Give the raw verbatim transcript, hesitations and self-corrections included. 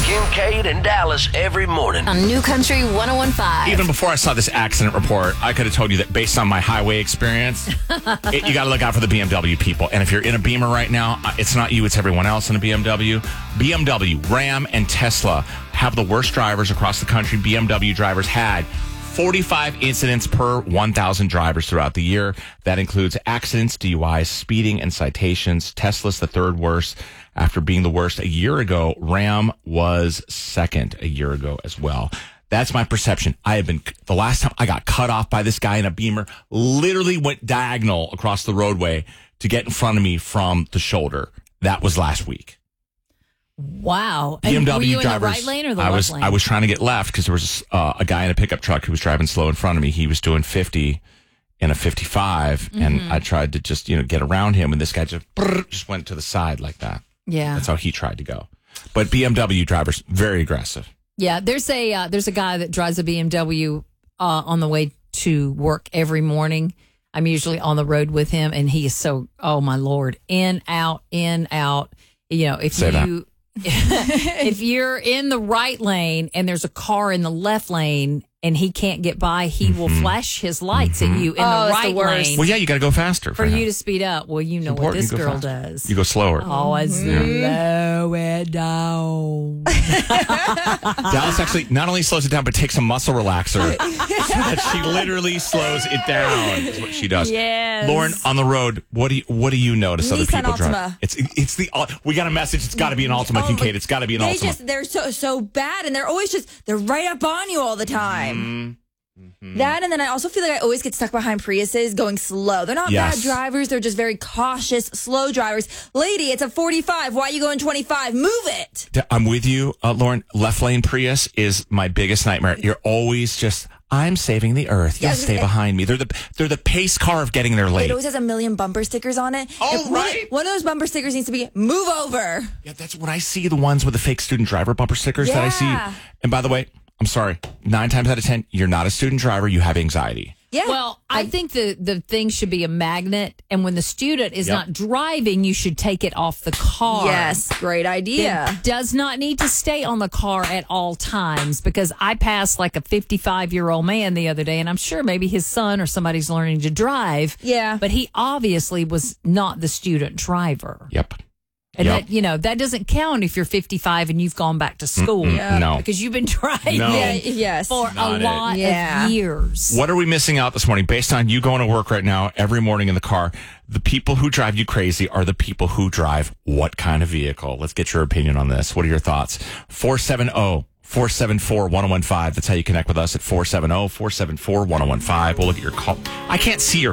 Kincaid and Dallas every morning. On New Country one oh one five. Even before I saw this accident report, I could have told you that based on my highway experience, it, you got to look out for the B M W people. And if you're in a Beamer right now, it's not you, it's everyone else in a B M W. B M W, Ram, and Tesla have the worst drivers across the country. B M W drivers had forty-five incidents per one thousand drivers throughout the year. That includes accidents, D U Is, speeding, and citations. Tesla's the third worst after being the worst a year ago. Ram was second a year ago as well. That's my perception. I have been, the last time I got cut off by this guy in a Beamer, literally went diagonal across the roadway to get in front of me from the shoulder. That was last week. Wow. B M W and were you drivers, in the right lane or the I left was, lane? I was trying to get left because there was uh, a guy in a pickup truck who was driving slow in front of me. He was doing fifty in a fifty-five, mm-hmm. and I tried to just, you know, get around him, and this guy just brrr, just went to the side like that. Yeah. That's how he tried to go. But B M W drivers, very aggressive. Yeah, there's a uh, there's a guy that drives a B M W uh, on the way to work every morning. I'm usually on the road with him, and he is so, oh my Lord, in, out, in, out. You know, if Say you... if you're in the right lane and there's a car in the left lane and he can't get by, he mm-hmm. will flash his lights mm-hmm. at you in oh, the right the lane. Well, yeah, you got to go faster for, for you to speed up. Well, you know what this girl faster. does. You go slower. Always mm-hmm. slow it down. Dallas actually not only slows it down, but takes a muscle relaxer so that she literally slows it down. Is what she does. Yes. Lauren, on the road, what do you what do you notice other Nissan people Altima. drive? It's it's the we got a message. It's got to be an Altima, oh, Kincaid. It's got to be an they Altima. Just, they're so so bad, and they're always just they're right up on you all the time. Mm-hmm. Mm-hmm. That, and then I also feel like I always get stuck behind Priuses going slow. They're not yes. bad drivers. They're just very cautious, slow drivers. Lady, it's a forty-five. Why are you going twenty-five? Move it. I'm with you, uh, Lauren. Left lane Prius is my biggest nightmare. You're always just, I'm saving the earth. You'll Yeah, stay it, behind me. They're the they're the pace car of getting there late. It always has a million bumper stickers on it. Oh, and right. One, one of those bumper stickers needs to be move over. Yeah, that's when I see the ones with the fake student driver bumper stickers yeah. that I see. And by the way, I'm sorry, nine times out of ten, you're not a student driver. You have anxiety. Yeah. Well, I, I think the, the thing should be a magnet, and when the student is yep. not driving, you should take it off the car. Yes, great idea. It does not need to stay on the car at all times, because I passed like a fifty-five-year-old man the other day, and I'm sure maybe his son or somebody's learning to drive. Yeah. But he obviously was not the student driver. Yep. And yep. that, you know, that doesn't count if you're fifty-five and you've gone back to school. Mm-mm, yeah. No. Because you've been driving No. Yeah, yes. for Not a lot yeah. of years. What are we missing out this morning? Based on you going to work right now, every morning in the car, the people who drive you crazy are the people who drive what kind of vehicle? Let's get your opinion on this. What are your thoughts? four seven zero, four seven four, one zero one five. That's how you connect with us at four seven zero, four seven four, one zero one five. We'll look at your call. I can't see your